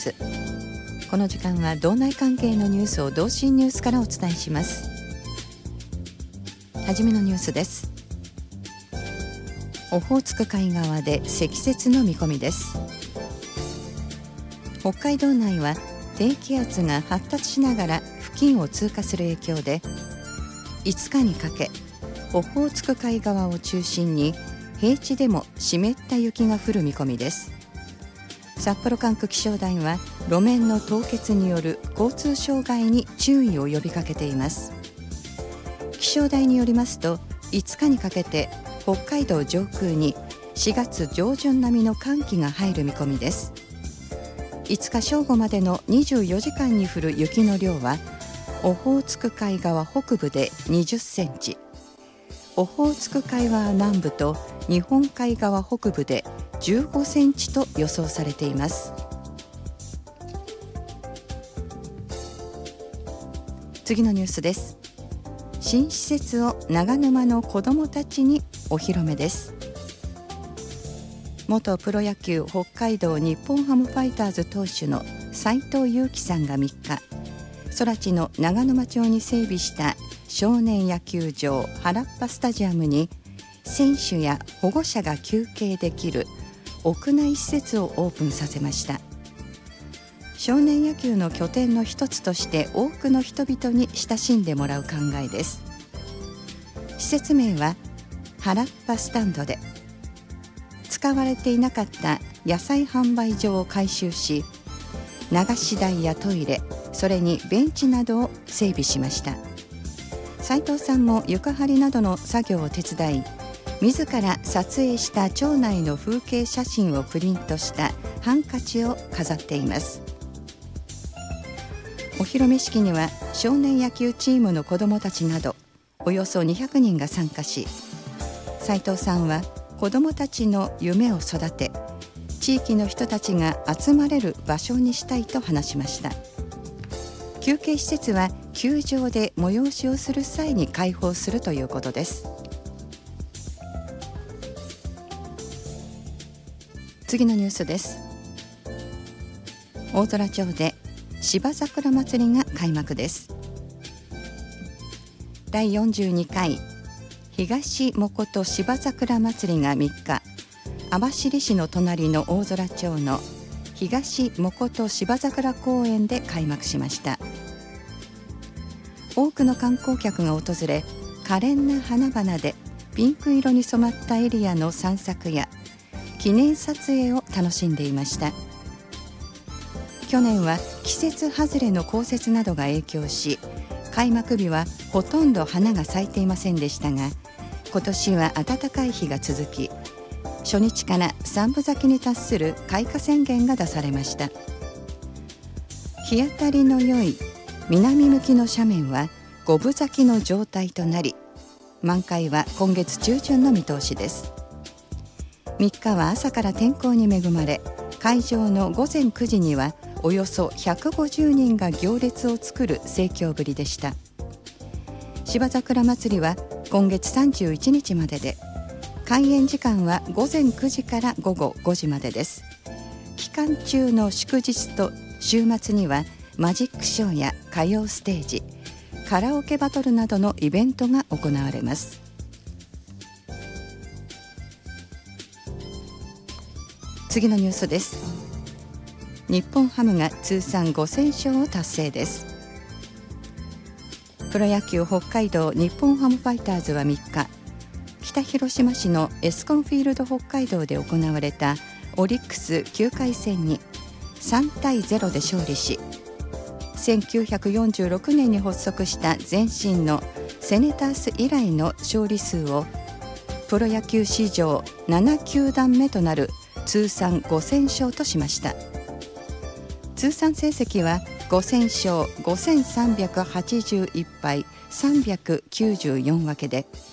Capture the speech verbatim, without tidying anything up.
ス。この時間は道内関係のニュースを同心ニュースからお伝えします。はじめのニュースです。オホーツク海側で積雪の見込みです。北海道内は低気圧が発達しながら付近を通過する影響で、いつかにかけオホーツク海側を中心に平地でも湿った雪が降る見込みです。札幌管区気象台は路面の凍結による交通障害に注意を呼びかけています。気象台によりますと、いつかにかけて北海道上空にしがつ上旬並みの寒気が入る見込みです。いつか正午までのにじゅうよじかんに降る雪の量は、オホーツク海側北部でにじゅっセンチ、オホーツク海側南部と日本海側北部でじゅうごセンチと予想されています。次のニュースです。新施設を長沼の子どもたちにお披露目です。元プロ野球北海道日本ハムファイターズ投手の斉藤佑樹さんがみっか、空知の長沼町に整備した少年野球場原っぱスタジアムに、選手や保護者が休憩できる屋内施設をオープンさせました。少年野球の拠点の一つとして多くの人々に親しんでもらう考えです。施設名は原っぱスタンドで、使われていなかった野菜販売所を改修し、流し台やトイレ、それにベンチなどを整備しました。斉藤さんも床張りなどの作業を手伝い、自ら撮影した町内の風景写真をプリントしたハンカチを飾っています。お披露目式には少年野球チームの子どもたちなどおよそにひゃくにんが参加し、斉藤さんは子どもたちの夢を育て、地域の人たちが集まれる場所にしたいと話しました。休憩施設は球場で催しをする際に開放するということです。次のニュースです。大空町で芝桜まつりが開幕です。だいよんじゅうにかい東藻琴芝桜まつりがみっか、網走市の隣の大空町の東藻琴芝桜公園で開幕しました。多くの観光客が訪れ、可憐な花々でピンク色に染まったエリアの散策や記念撮影を楽しんでいました。去年は季節外れの降雪などが影響し、開幕日はほとんど花が咲いていませんでしたが、今年は暖かい日が続き、初日から三分咲きに達する開花宣言が出されました。日当たりの良い南向きの斜面は五分咲きの状態となり、満開は今月中旬の見通しです。みっかは朝から天候に恵まれ、会場のごぜんくじにはおよそひゃくごじゅうにんが行列を作る盛況ぶりでした。芝桜まつりは今月さんじゅういちにちまでで、開園時間はごぜんくじからごごごじまでです。期間中の祝日と週末にはマジックショーや歌謡ステージ、カラオケバトルなどのイベントが行われます。次のニュースです。日本ハムが通算ごせんしょうを達成です。プロ野球北海道日本ハムファイターズはみっか、北広島市のエスコンフィールド北海道で行われたオリックスきゅうかいせんにさんたいゼロで勝利し、せんきゅうひゃくよんじゅうろくねんに発足した前身のセネタース以来の勝利数をプロ野球史上ななきゅうだんめとなる通算ごせんしょうとしました。通算成績はごせんしょうごせんさんびゃくはちじゅういっぱいさんびゃくきゅうじゅうよんわけで、